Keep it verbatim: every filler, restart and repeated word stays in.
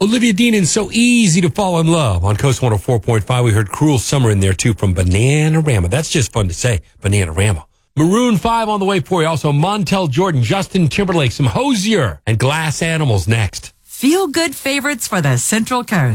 Olivia Dean and So Easy to Fall in Love. On Coast one oh four point five, we heard Cruel Summer in there, too, from Bananarama. That's just fun to say, Bananarama. Maroon five on the way for you. Also, Montel Jordan, Justin Timberlake, some Hozier, and Glass Animals next. Feel good favorites for the Central Coast.